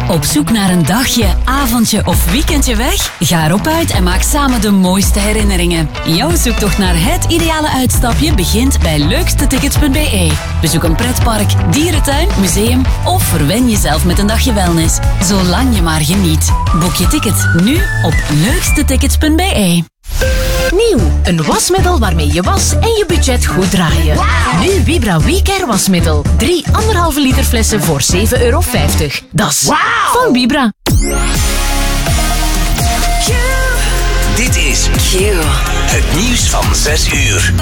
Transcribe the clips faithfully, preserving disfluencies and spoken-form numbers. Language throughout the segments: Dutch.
Op zoek naar een dagje, avondje of weekendje weg? Ga erop uit en maak samen de mooiste herinneringen. Jouw zoektocht naar het ideale uitstapje begint bij leukste tickets punt b e. Bezoek een pretpark, dierentuin, museum of verwen jezelf met een dagje wellness. Zolang je maar geniet. Boek je ticket nu op leukste tickets punt b e. Nieuw, een wasmiddel waarmee je was en je budget goed draaien. Wow. Nu Vibra WeCare wasmiddel. Drie anderhalve liter flessen voor zeven euro vijftig. Dat is wow. Van Vibra. Dit is Q. Het nieuws van zes uur.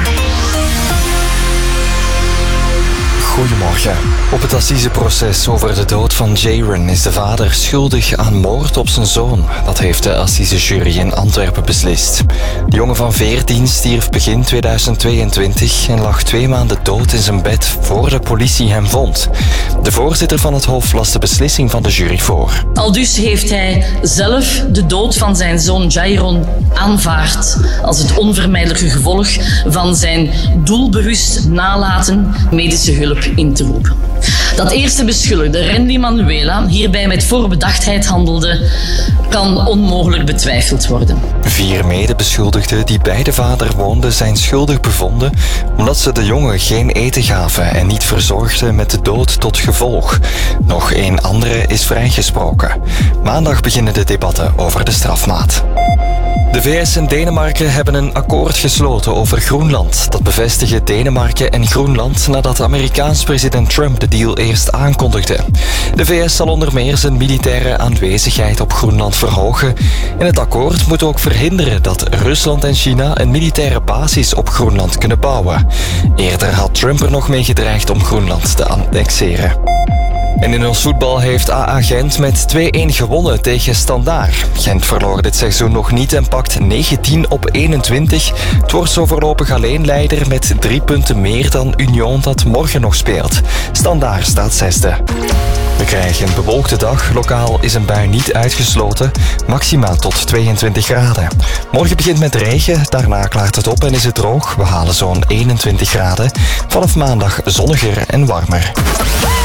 Goedemorgen. Op het assiseproces over de dood van Jayron is de vader schuldig aan moord op zijn zoon. Dat heeft de assisejury in Antwerpen beslist. De jongen van veertien stierf begin tweeduizend tweeëntwintig en lag twee maanden dood in zijn bed voor de politie hem vond. De voorzitter van het Hof las de beslissing van de jury voor. Aldus heeft hij zelf de dood van zijn zoon Jayron aanvaard als het onvermijdelijke gevolg van zijn doelbewust nalaten medische hulp in te roepen. Dat eerste beschuldigde, Randy Manuela, hierbij met voorbedachtheid handelde, kan onmogelijk betwijfeld worden. Vier medebeschuldigden die bij de vader woonden zijn schuldig bevonden omdat ze de jongen geen eten gaven en niet verzorgden met de dood tot gevolg. Nog één andere is vrijgesproken. Maandag beginnen de debatten over de strafmaat. De V S en Denemarken hebben een akkoord gesloten over Groenland. Dat bevestigen Denemarken en Groenland nadat Amerikaans president Trump de deal eerst aankondigde. De V S zal onder meer zijn militaire aanwezigheid op Groenland verhogen. En het akkoord moet ook verhinderen dat Rusland en China een militaire basis op Groenland kunnen bouwen. Eerder had Trump er nog mee gedreigd om Groenland te annexeren. En in ons voetbal heeft A A Gent met twee-een gewonnen tegen Standaard. Gent verloor dit seizoen nog niet en pakt negentien op eenentwintig. Het wordt zo voorlopig alleen leider met drie punten meer dan Union dat morgen nog speelt. Standaard staat zesde. We krijgen een bewolkte dag. Lokaal is een bui niet uitgesloten. Maximaal tot tweeëntwintig graden. Morgen begint met regen, daarna klaart het op en is het droog. We halen zo'n eenentwintig graden. Vanaf maandag zonniger en warmer.